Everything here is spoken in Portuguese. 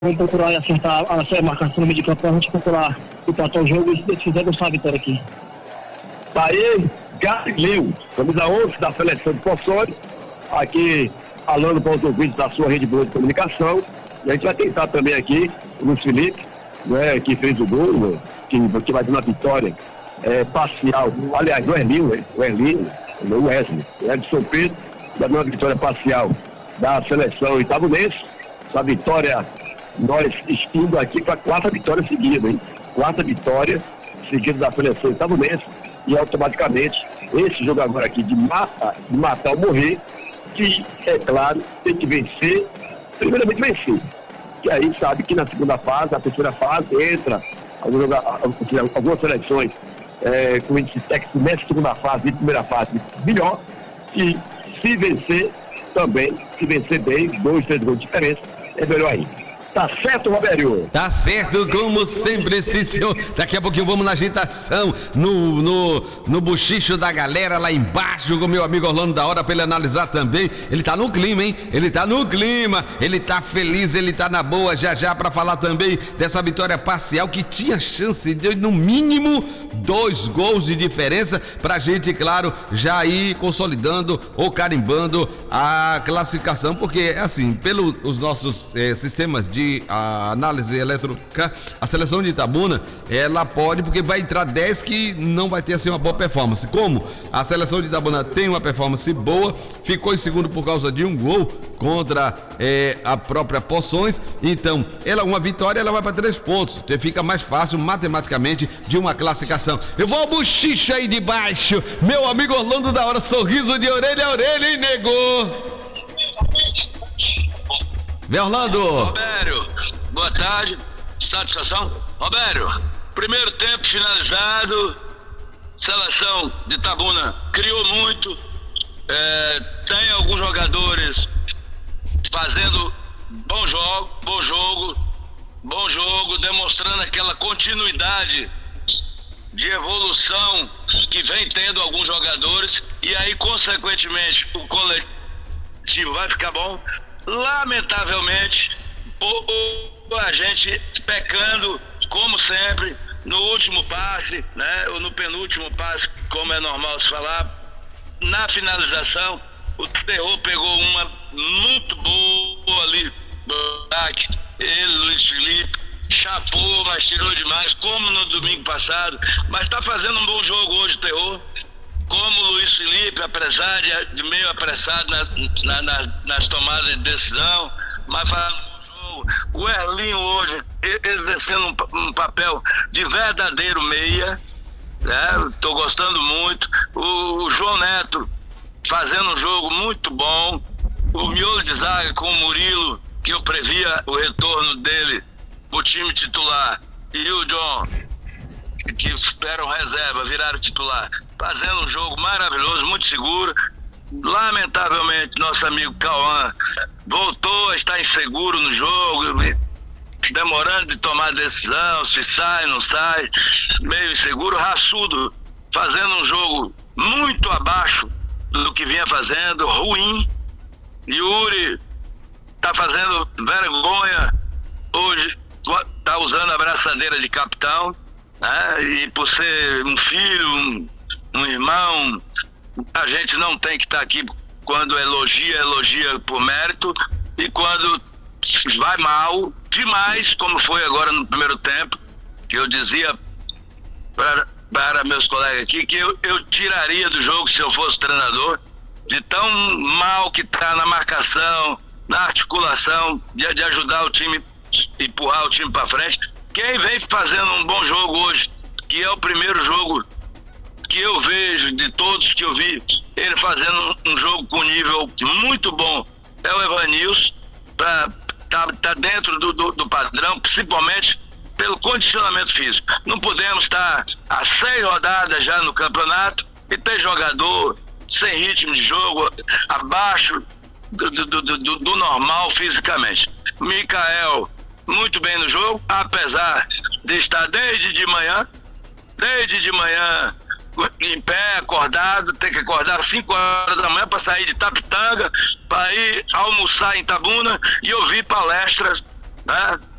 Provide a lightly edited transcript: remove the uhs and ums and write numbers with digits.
Vamos procurar acertar a marcação no meio de campo, a gente procurar empatar o jogo e se quiser gostar a vitória aqui. Tá aí, Galileu, camisa 11 da seleção de Poções, aqui falando para os ouvintes da sua rede boa de comunicação. E a gente vai tentar também aqui o Luiz Felipe, né, que fez o gol, né, que vai ter uma vitória parcial. Aliás, o Wesley, o Edson Pedro, vai ter uma vitória parcial da seleção itabunense. Essa vitória, nós indo aqui para a quarta vitória seguida, hein? Quarta vitória seguida da seleção itabunense. E automaticamente, esse jogo agora aqui de matar ou morrer, que, é claro, tem que vencer, primeiramente vencer. E aí sabe que na segunda fase, na terceira fase, entra algumas seleções com índice técnico nessa segunda fase e primeira fase melhor, e se vencer também, se vencer bem, 2, 3 gols de diferença, é melhor ainda. Tá certo, Robério? Tá certo, como sempre, sim, senhor. Daqui a pouquinho vamos na agitação, no buchicho da galera lá embaixo, com o meu amigo Orlando da Hora, pra ele analisar também. Ele tá no clima, hein? Ele tá no clima, ele tá feliz, ele tá na boa já pra falar também dessa vitória parcial que tinha chance de, no mínimo, 2 gols de diferença pra gente, claro, já ir consolidando ou carimbando a classificação, porque, assim, pelos nossos sistemas de análise eletrônica, a seleção de Itabuna, ela pode, porque vai entrar 10 que não vai ter assim uma boa performance. Como a seleção de Itabuna tem uma performance boa, ficou em segundo por causa de um gol contra a própria Poções, então uma vitória, ela vai para 3 pontos, então fica mais fácil matematicamente de uma classificação. Eu vou ao buchicho aí de baixo, meu amigo Orlando da Hora, sorriso de orelha a orelha, hein, nego? Vem, Orlando! Robério, boa tarde, satisfação. Robério, primeiro tempo finalizado, seleção de Itabuna criou muito, tem alguns jogadores fazendo bom jogo, demonstrando aquela continuidade de evolução que vem tendo alguns jogadores, e aí, consequentemente, o coletivo vai ficar bom. Lamentavelmente, a gente pecando, como sempre, no último passe, né, ou no penúltimo passe, como é normal se falar, na finalização. O Terror pegou uma muito boa ali no ataque, ele, Luiz Felipe, chapou, mas tirou demais, como no domingo passado, mas está fazendo um bom jogo hoje, o Terror. Como o Luiz Felipe, apesar de meio apressado nas tomadas de decisão, mas fazendo um bom jogo. O Erlinho hoje exercendo um papel de verdadeiro meia, né? Estou gostando muito. O João Neto fazendo um jogo muito bom. O miolo de zaga com o Murilo, que eu previa o retorno dele pro time titular, e o John, que esperam reserva, viraram titular, fazendo um jogo maravilhoso, muito seguro. Lamentavelmente, nosso amigo Cauã voltou a estar inseguro no jogo, demorando de tomar decisão, se sai, não sai, meio inseguro. Raçudo fazendo um jogo muito abaixo do que vinha fazendo, ruim. Yuri tá fazendo vergonha hoje, tá usando a braçadeira de capitão, né? E por ser um filho, um irmão, a gente não tem que estar aqui quando elogia por mérito, e quando vai mal demais, como foi agora no primeiro tempo, que eu dizia para meus colegas aqui que eu tiraria do jogo se eu fosse treinador, de tão mal que está na marcação, na articulação, de ajudar o time, empurrar o time para frente. Quem vem fazendo um bom jogo hoje, que é o primeiro jogo que eu vejo de todos que eu vi, ele fazendo um jogo com nível muito bom, é o Evanilson. Tá dentro do padrão, principalmente pelo condicionamento físico. Não podemos estar há 6 rodadas já no campeonato e ter jogador sem ritmo de jogo, abaixo do normal fisicamente. Micael, muito bem no jogo, apesar de estar desde de manhã em pé, acordado, tem que acordar às 5 horas da manhã para sair de Tapitanga, para ir almoçar em Itabuna e ouvir palestras né?